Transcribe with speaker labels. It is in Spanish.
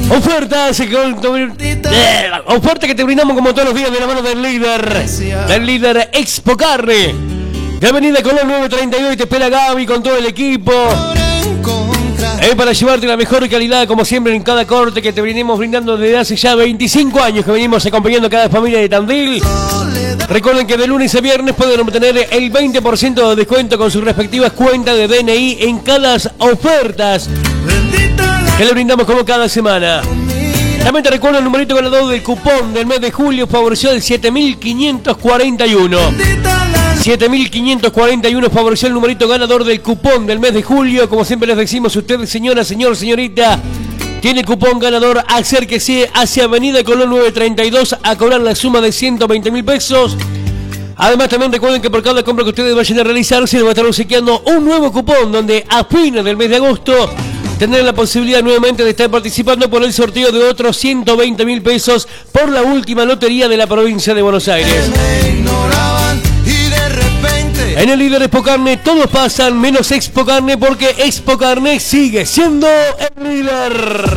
Speaker 1: Ofertas que te brindamos como todos los días de la mano del líder Expo Carne de Avenida Colón 932. Y te espera Gaby con todo el equipo para llevarte la mejor calidad, como siempre, en cada corte que te venimos brindando desde hace ya 25 años que venimos acompañando a cada familia de Tandil. Recuerden que de lunes a viernes pueden obtener el 20% de descuento con sus respectivas cuentas de DNI en cada ofertas que le brindamos como cada semana. También te recuerdo el numerito ganador del cupón del mes de julio, favoreció el 7541. 7541 favoreció el numerito ganador del cupón del mes de julio. Como siempre les decimos, usted, señora, señor, señorita, tiene cupón ganador. Acérquese hacia Avenida Colón 932 a cobrar la suma de 120.000 pesos. Además, también recuerden que por cada compra que ustedes vayan a realizar, se les va a estar obsequiando un nuevo cupón, donde a fines del mes de agosto tendrán la posibilidad nuevamente de estar participando por el sorteo de otros 120.000 pesos por la última lotería de la provincia de Buenos Aires. En el líder Expo Carne todos pasan menos Expo Carne, porque Expo Carne sigue siendo el líder.